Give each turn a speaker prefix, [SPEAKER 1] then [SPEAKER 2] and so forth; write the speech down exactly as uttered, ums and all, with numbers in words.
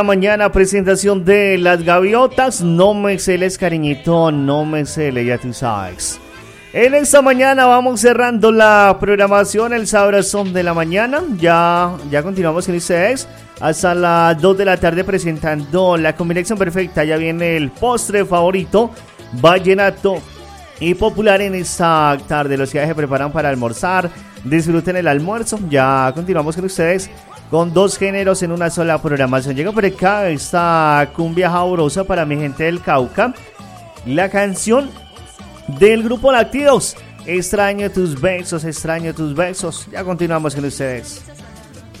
[SPEAKER 1] Mañana presentación de Las Gaviotas, no me celes cariñito, no me celes, ya tú sabes. En esta mañana vamos cerrando la programación, el sabrosón de la mañana, ya, ya continuamos con ustedes hasta las dos de la tarde presentando la combinación perfecta, ya viene el postre favorito, vallenato y popular en esta tarde, los que ya se preparan para almorzar, disfruten el almuerzo, ya continuamos con ustedes. Con dos géneros en una sola programación. Llega por acá esta cumbia sabrosa para mi gente del Cauca. La canción del grupo Latidos. Extraño tus besos, extraño tus besos. Ya continuamos con ustedes.